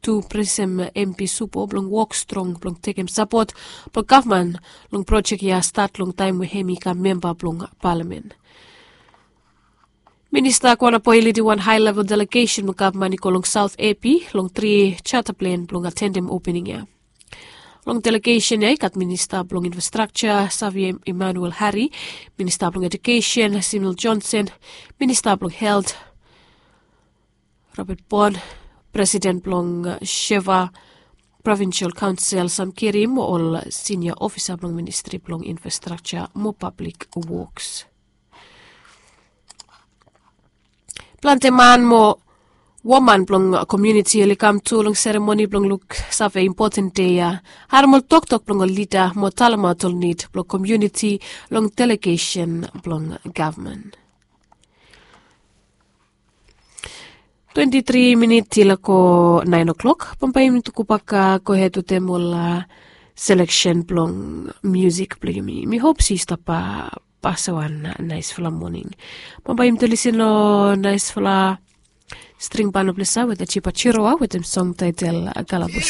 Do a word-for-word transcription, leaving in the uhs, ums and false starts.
tu presem M P supo blong walk strong blong takem support blong government blong project ya start long time we hemi ka member blong parliament. Minister kuana poili di one high level delegation mo government ko long South A P long three charter plane blong attendem opening ya. Long delegation ya ikat Minister blong infrastructure Xavier Emmanuel Harry, Minister blong education Simil Johnson, Minister blong health Robert Bond, President blong Sheva Provincial Council Sam Kirim mo all senior officer blong Ministry blong infrastructure mo public works. Planteman mo woman blong community li kam tulong ceremony blong look save important day ya. Harmol tok tok blong leader mo talama tol need blong community long delegation blong government. twenty-three minutes tila ko nine o'clock. Pampayim nito ko paka ko heto temola selection blong music blong mi. Mi hope sista pa pasawan nice fla morning. Pampayim to listen lo nice fla string pano plesa with a chipa chiroa with them song title Galabus.